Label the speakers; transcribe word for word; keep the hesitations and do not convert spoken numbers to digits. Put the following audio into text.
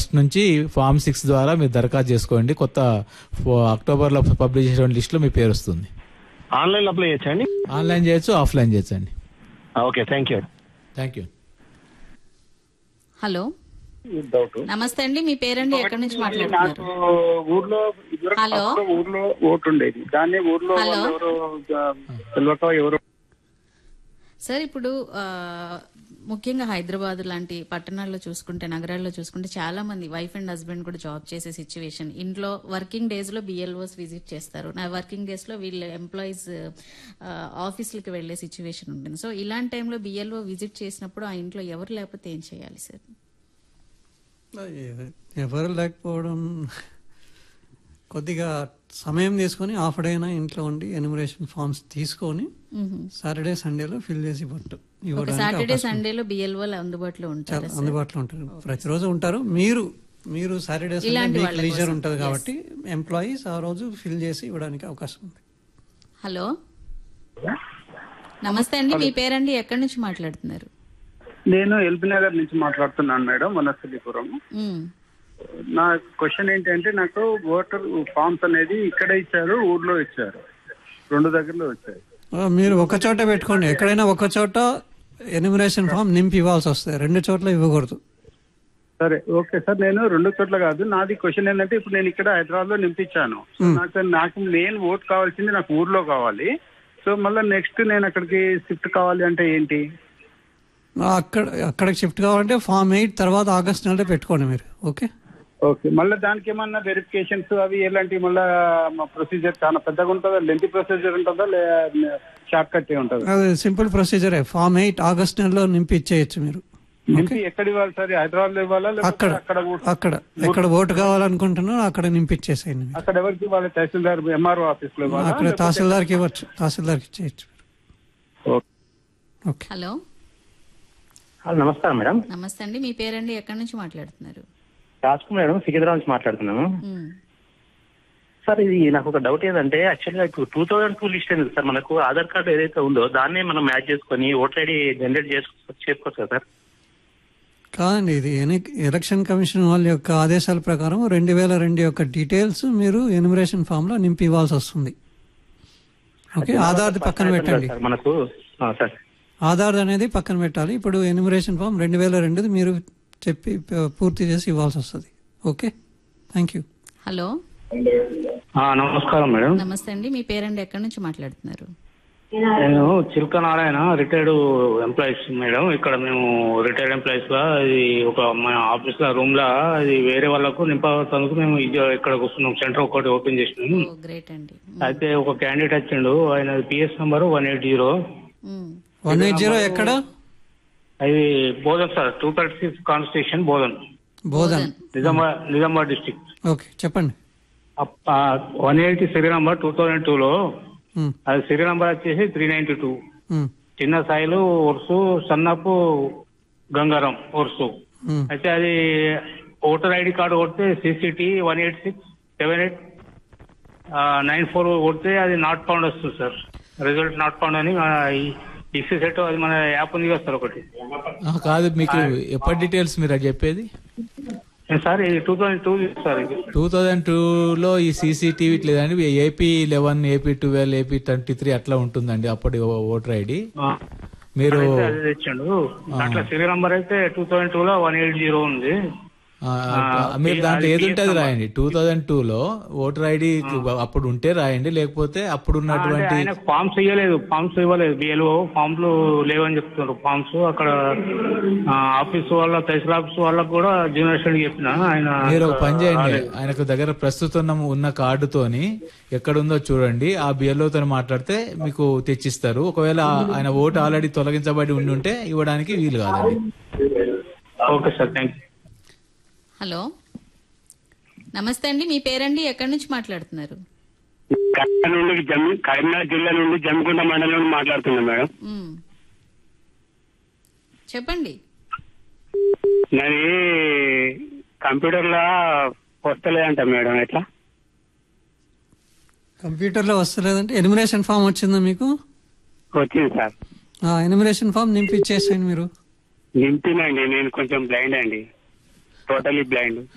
Speaker 1: First నుంచి form six ద్వారా మీరు దరఖాస్తు చేసుకోండి. కొత్త అక్టోబర్ లో పబ్లిష్ చేసిన లిస్ట్ లో మీ పేరు వస్తుంది.
Speaker 2: ఆన్లైన్ లో అప్లై చేయొచ్చండి?
Speaker 1: ఆన్లైన్ చేయొచ్చు, ఆఫ్లైన్ చేయొచ్చు అండి.
Speaker 2: Okay, thank you.
Speaker 1: Thank you.
Speaker 3: Hello, నమస్తే అండి, మీ పేరండి, ఎక్కడి నుంచి మాట్లాడుతున్నారు?
Speaker 4: ఊర్లో
Speaker 3: హలో,
Speaker 4: ఊర్లో ఓటు ఉండేది, దాన్ని ఊర్లో
Speaker 3: హలో
Speaker 4: ఎవరో ఎవరు
Speaker 3: సార్, ఇప్పుడు ముఖ్యంగా హైదరాబాద్ లాంటి పట్టణాల్లో చూసుకుంటే, నగరాల్లో చూసుకుంటే చాలా మంది వైఫ్ అండ్ హస్బెండ్ కూడా జాబ్ చేసే సిచ్యువేషన్. ఇంట్లో వర్కింగ్ డేస్ లో బిఎల్ఓస్ విజిట్ చేస్తారు, నా వర్కింగ్ డేస్ లో వీళ్ళ ఎంప్లాయీస్ ఆఫీసులకి వెళ్లే సిచ్యువేషన్ ఉంటుంది. సో ఇలాంటి టైంలో బిఎల్ఓ విజిట్ చేసినప్పుడు ఆ ఇంట్లో ఎవరు లేకపోతే ఏం చేయాలి సార్?
Speaker 5: ఎవరు లేకపోవడం, కొద్దిగా సమయం తీసుకొని హాఫ్ డే అయినా ఇంట్లో ఉండి ఎన్యూమరేషన్ ఫార్మ్స్ తీసుకొని సాటర్డే సండేలో ఫిల్ చేసి పట్టు
Speaker 3: సాటర్డే సండేలో బిఎల్ఓలు అందుబాటులో ఉంటారు.
Speaker 5: అందుబాటులో ఉంటారు, ప్రతిరోజు ఉంటారు. మీరు మీరు సాటర్డే సండే లీజర్ ఉంటుంది కాబట్టి ఎంప్లాయీస్ ఆ రోజు ఫిల్ చేసి ఇవ్వడానికి అవకాశం ఉంది.
Speaker 3: హలో, నమస్తే అండి, మీ పేరండి, ఎక్కడి నుంచి మాట్లాడుతున్నారు?
Speaker 4: నేను ఎల్బీ నగర్ నుంచి మాట్లాడుతున్నాను మేడం, వనస్థలిపురం. నా క్వశ్చన్ ఏంటంటే, నాకు ఓటర్ ఫామ్స్ అనేది ఇక్కడ ఇచ్చారు, ఊర్లో ఇచ్చారు, రెండు దగ్గరలో వచ్చాయి.
Speaker 5: మీరు ఒక చోట పెట్టుకోండి, ఎక్కడైనా ఒక చోట ఎన్యూమరేషన్ ఫామ్ నింపి ఇవ్వాల్సి వస్తుంది, రెండు చోట్ల ఇవ్వకూడదు.
Speaker 4: సరే, ఓకే సార్, నేను రెండు చోట్ల కాదు, నాది క్వశ్చన్ ఏంటంటే, ఇప్పుడు నేను ఇక్కడ హైదరాబాద్ లో నింపించాను, నాకు నాకు నేను ఓట్ కావాల్సింది నాకు ఊర్లో కావాలి. సో మళ్ళీ నెక్స్ట్ నేను అక్కడికి షిఫ్ట్ కావాలి అంటే ఏంటి?
Speaker 5: అక్కడ అక్కడికి షిఫ్ట్ కావాలంటే ఫామ్ ఎయిట్ తర్వాత ఆగస్ట్ నెలలో పెట్టుకోండి మీరు. ఓకే
Speaker 4: ఓకే, మళ్ళీ దానికి ఏమన్నా వెరిఫికేషన్స్ అవి ఎలాంటివి, మళ్ళీ ప్రొసీజర్ చాలా పెద్దగా ఉంటుందా, లెంతీ ప్రొసీజర్ ఉంటుందా, లే షార్ట్ కట్ ఉంటుందా?
Speaker 5: అది సింపుల్ ప్రొసీజరే. ఫామ్ ఎయిట్ ఆగస్ట్ నెలలో నింపి ఇచ్చేయచ్చు మీరు.
Speaker 4: నింపి ఎక్కడ ఇవ్వాలి సార్? హైదరాబాద్ లో ఇవ్వాలా?
Speaker 5: అక్కడ అక్కడ ఎక్కడ ఓటు కావాలనుకుంటున్నారో అక్కడ నింపి ఇచ్చేసేయండి.
Speaker 4: అక్కడ ఎవరికి ఇవ్వాలి? తహసీల్దార్, ఎంఆర్ఓ ఆఫీస్ లో ఇవ్వాలి?
Speaker 5: అక్కడ తహసీల్దార్కి ఇవ్వచ్చు, తహసీల్దార్కి ఇచ్చేయచ్చు.
Speaker 3: ఓకే. హలో,
Speaker 2: నమస్కారం మేడం.
Speaker 3: నమస్తే అండి, మీ పేరండి, ఎక్కడి నుంచి మాట్లాడుతున్నారు?
Speaker 2: రాజ్కుమార్ మేడం, సికింద్రాబాద్ నుంచి మాట్లాడుతున్నాను. సార్, ఇది నాకు ఒక డౌట్ ఏంటంటే, యాక్చువల్గా ఇప్పుడు టూ థౌసండ్ టూ లిస్ట్ అయింది సార్, మనకు ఆధార్ కార్డు ఏదైతే ఉందో దాన్నే మనం మ్యాచ్ చేసుకుని ఓటర్ ఐడి జనరేట్ చేసుకోవచ్చు కదా సార్?
Speaker 5: కాదండి, ఇది ఎలక్షన్ కమిషన్ వాళ్ళ యొక్క ఆదేశాల ప్రకారం రెండు వేల రెండు యొక్క డీటెయిల్స్ మీరు ఎన్యూమరేషన్ ఫామ్ లో నింపి ఇవ్వాల్సి వస్తుంది. ఓకే, ఆధార్ పక్కన పెట్టండి,
Speaker 2: మనకు సార్
Speaker 5: ఆధార్ అనేది పక్కన పెట్టాలి. ఇప్పుడు ఎన్యూమరేషన్ ఫామ్ రెండు వేల రెండుది మీరు చెప్పి పూర్తి చేసి ఇవ్వాల్సి వస్తుంది. Okay, thank you.
Speaker 3: హలో,
Speaker 2: నమస్కారం మేడం.
Speaker 3: నమస్తే అండి, మీ పేరండి, ఎక్కడి నుంచి మాట్లాడుతున్నారు?
Speaker 2: నేను చిల్క నారాయణ, రిటైర్డ్ ఎంప్లాయీస్ మేడం. ఇక్కడ మేము రిటైర్డ్ ఎంప్లాయీస్ గా ఇది ఒక మా ఆఫీస్ లో రూమ్ లా ఇది వేరే వాళ్ళకు నింపేందుకు మేము ఇక్కడ వస్తున్నాం, సెంటర్ ఒకటి ఓపెన్ చేసినాము.
Speaker 3: గ్రేట్ అండి.
Speaker 2: అయితే ఒక క్యాండిడేట్ వచ్చిండు, ఆయన PS number one eight zero
Speaker 5: one eight zero ఎక్కడ?
Speaker 2: అది Bodhan sir, two thirty six constitution Bodhan,
Speaker 5: Bodhan
Speaker 2: Nizamabad Nizamabad district.
Speaker 5: Okay, చెప్పండి.
Speaker 2: One eighty serial number two thousand two లో అది సీరియల్ నంబర్ వచ్చేసి త్రీ నైన్టీ టూ. చిన్న సాయిలు ఒరుసు, సన్నపు గంగారం ఒరుసు. అయితే అది ఓటర్ ఐడి కార్డు కొడితే CCT one eight six seven eight nine four కొడితే అది నాట్ ఫౌండ్ వస్తుంది సార్, రిజల్ట్ నాట్ ఫౌండ్ అని. ఈసీ సెట్ అది మన యాప్ ఉంది కదా సార్ ఒకటి.
Speaker 1: కాదు, మీకు ఎప్పటి డీటెయిల్స్ మీరు అది చెప్పేది
Speaker 2: సార్? ఇది two thousand two sir.
Speaker 1: Two thousand two లో ఈ సీసీటీవీ లేదండి, AP eleven, AP twelve, AP twenty three అట్లా ఉంటుందండి అప్పటి ఓటర్ ఐడి. మీరు
Speaker 2: తెచ్చండు, దాంట్లో సీరియల్ నంబర్ అయితే టూ థౌసండ్ టూ లో వన్ ఎయిట్ జీరో ఉంది.
Speaker 1: మీరు దాంట్లో ఏది ఉంటుంది రాయండి. టూ థౌజండ్ టూ లో ఓటర్ ఐడి అప్పుడు ఉంటే రాయండి, లేకపోతే అప్పుడు ఉన్నటువంటి
Speaker 2: ఫామ్స్ ఇవ్వలేదు, ఫామ్స్ ఇవ్వలేదు, బిఎల్ఓ ఫామ్స్ లేవని చెప్తున్నారు. ఫామ్స్ అక్కడ ఆఫీస్ వాళ్ళ తహసీల్ ఆఫీస్ వాళ్ళకు కూడా జూనియర్ స్టడీ చెప్పిన ఆయన.
Speaker 1: మీరు ఒక పని చేయండి, ఆయనకు దగ్గర ప్రస్తుతం ఉన్న కార్డుతోని ఎక్కడుందో చూడండి, ఆ బిఎల్ఓతో మాట్లాడితే మీకు తెచ్చిస్తారు. ఒకవేళ ఆయన ఓటు ఆల్రెడీ తొలగించబడి ఉండి ఉంటే ఇవ్వడానికి వీలు కాదండి.
Speaker 2: Okay sir, thank you.
Speaker 3: Hello, నమస్తే అండి, మీ పేరండి, ఎక్కడి నుంచి మాట్లాడుతున్నారు?
Speaker 4: కరీంనగర్ జిల్లా నుండి జమ్మికుంట మండలం నుండి మాట్లాడుతున్నా మేడం.
Speaker 3: చెప్పండి.
Speaker 4: నాది కంప్యూటర్ లో వస్తలేదంట మేడం, ఎట్లా?
Speaker 5: కంప్యూటర్ లో వస్తలేదంటే ఎన్యూమరేషన్ ఫామ్ వచ్చిందా మీకు?
Speaker 4: వచ్చింది సార్.
Speaker 5: ఎన్యూమరేషన్ ఫామ్ నింపి ఇచ్చేసేయండి మీరు.
Speaker 4: నింపినండి, నేను కొంచెం బ్లైండ్ అండి, టోటలీ బ్లైండ్.